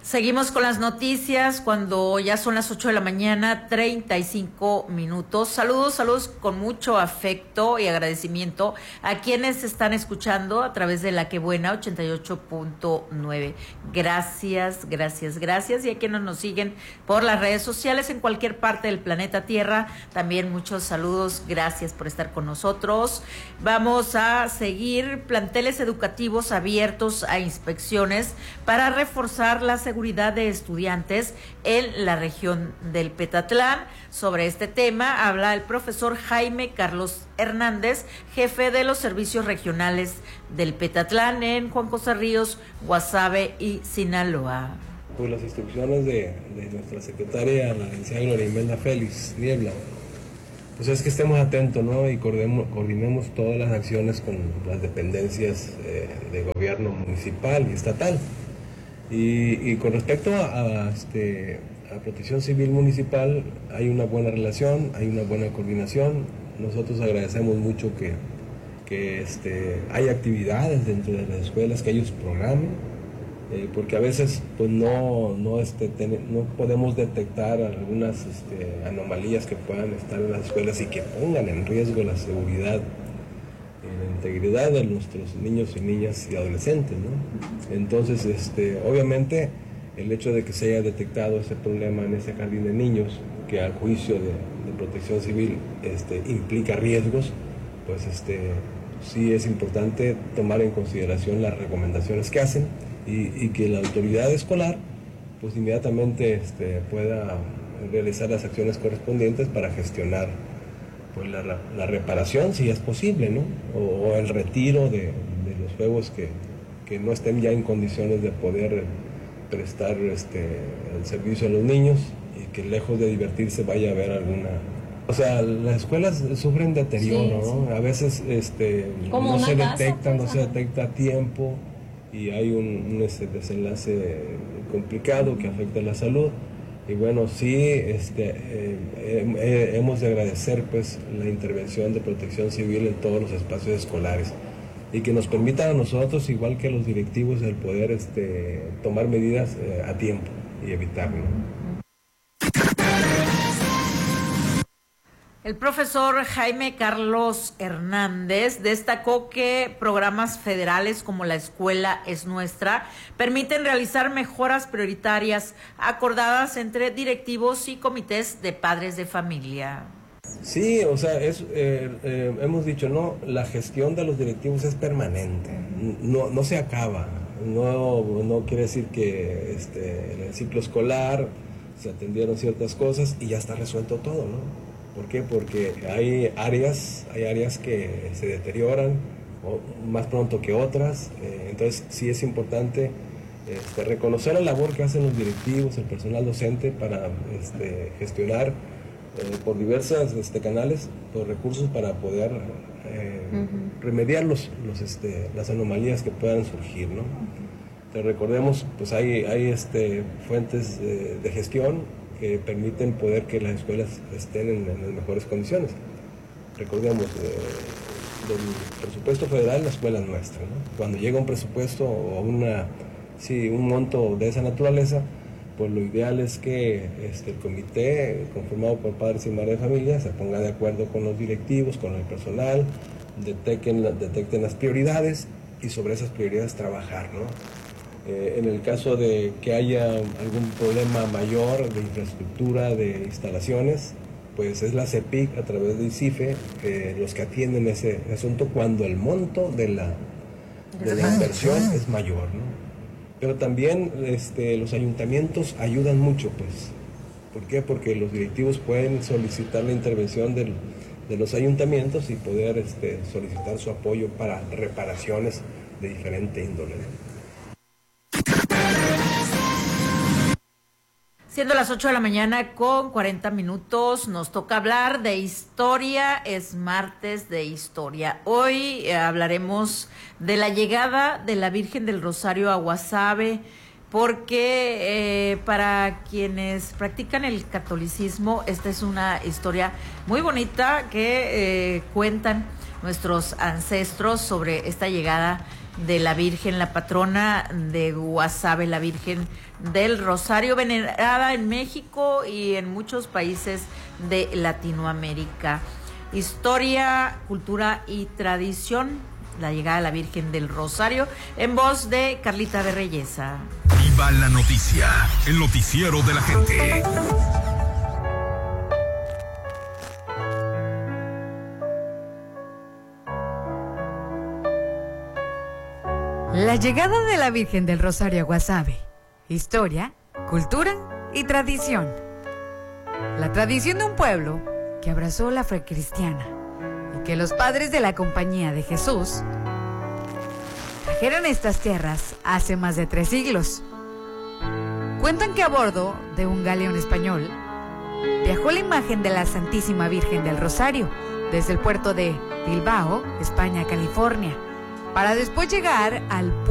Seguimos con las noticias cuando ya son las 8 de la mañana, 35 minutos. Saludos con mucho afecto y agradecimiento a quienes están escuchando a través de La Que Buena 88.9. Gracias. Y a quienes nos siguen por las redes sociales en cualquier parte del planeta Tierra, también muchos saludos. Gracias por estar con nosotros. Vamos a seguir planteles educativos abiertos a inspecciones para reforzar la seguridad de estudiantes en la región del Petatlán. Sobre este tema habla el profesor Jaime Carlos Hernández, jefe de los servicios regionales del Petatlán en Juan José Ríos, Guasave y Sinaloa. Pues las instrucciones de nuestra secretaria, la licenciada Gloria Imelda Félix Niebla, pues es que estemos atentos, ¿no? Y coordinemos todas las acciones con las dependencias de gobierno municipal y estatal. Y con respecto a Protección Civil Municipal, hay una buena relación, hay una buena coordinación. Nosotros agradecemos mucho que hay actividades dentro de las escuelas que ellos programen, porque a veces pues no podemos detectar algunas anomalías que puedan estar en las escuelas y que pongan en riesgo la seguridad y la integridad de nuestros niños y niñas y adolescentes, ¿no? Entonces, obviamente, el hecho de que se haya detectado ese problema en ese jardín de niños, que al juicio de Protección Civil implica riesgos, pues sí es importante tomar en consideración las recomendaciones que hacen y que la autoridad escolar pues inmediatamente pueda realizar las acciones correspondientes para gestionar pues la reparación, si es posible, ¿no? O el retiro de los juegos que no estén ya en condiciones de poder prestar el servicio a los niños y que lejos de divertirse vaya a haber alguna... O sea, las escuelas sufren deterioro, sí, ¿no? Sí. A veces no se detecta, no se detecta a tiempo y hay un desenlace complicado que afecta la salud. Y bueno, sí, hemos de agradecer pues la intervención de Protección Civil en todos los espacios escolares y que nos permitan a nosotros, igual que a los directivos, el poder tomar medidas a tiempo y evitarlo. El profesor Jaime Carlos Hernández destacó que programas federales como La Escuela es Nuestra permiten realizar mejoras prioritarias acordadas entre directivos y comités de padres de familia. Sí, o sea, hemos dicho, no, la gestión de los directivos es permanente, no se acaba, no quiere decir que en el ciclo escolar se atendieron ciertas cosas y ya está resuelto todo, ¿no? ¿Por qué? Porque hay áreas que se deterioran más pronto que otras, entonces sí es importante reconocer la labor que hacen los directivos, el personal docente para gestionar por diversos canales los recursos para poder remediar las anomalías que puedan surgir, ¿no? Entonces, recordemos, pues hay fuentes de gestión que permiten poder que las escuelas estén en las mejores condiciones. Recordemos, del presupuesto federal, La Escuela es Nuestra, ¿no? Cuando llega un presupuesto o un monto de esa naturaleza, pues lo ideal es que el comité conformado por padres y madres de familia se ponga de acuerdo con los directivos, con el personal, detecten las prioridades y sobre esas prioridades trabajar, ¿no? En el caso de que haya algún problema mayor de infraestructura, de instalaciones, pues es la CEPIC a través de ICIFE los que atienden ese asunto cuando el monto de la inversión es mayor, ¿no? Pero también los ayuntamientos ayudan mucho, pues. ¿Por qué? Porque los directivos pueden solicitar la intervención de los ayuntamientos y poder solicitar su apoyo para reparaciones de diferente índole, ¿no? Siendo las 8 de la mañana con 40 minutos, nos toca hablar de historia, es martes de historia. Hoy hablaremos de la llegada de la Virgen del Rosario a Guasave, porque para quienes practican el catolicismo, esta es una historia muy bonita que cuentan nuestros ancestros sobre esta llegada de la Virgen, la patrona de Guasave, la Virgen del Rosario, venerada en México y en muchos países de Latinoamérica. Historia, cultura y tradición, la llegada de la Virgen del Rosario, en voz de Carlita de Reyesa. Viva la noticia, el noticiero de la gente. La llegada de la Virgen del Rosario a Guasave. Historia, cultura y tradición. La tradición de un pueblo que abrazó la fe cristiana y que los padres de la Compañía de Jesús trajeron estas tierras hace más de 3 siglos. Cuentan que a bordo de un galeón español viajó la imagen de la Santísima Virgen del Rosario desde el puerto de Bilbao, España, California, para después llegar al